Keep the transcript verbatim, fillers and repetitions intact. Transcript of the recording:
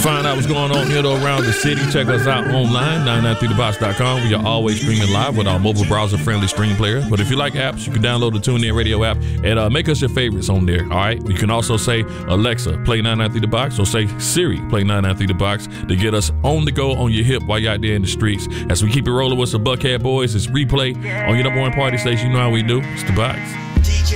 find out what's going on here around the city, check us out online, nine nine three the box dot com. We are always streaming live with our mobile browser-friendly stream player. But if you like apps, you can download the TuneIn Radio app and uh, make us your favorites on there, all right? You can also say, Alexa, play nine nine three the box, or say, Siri, play nine nine three the box to get us on the go, on your hip while you're out there in the streets. As we keep it rolling with some Buckhead boys, it's Replay on your number one party station. You know how we do. It's The Box.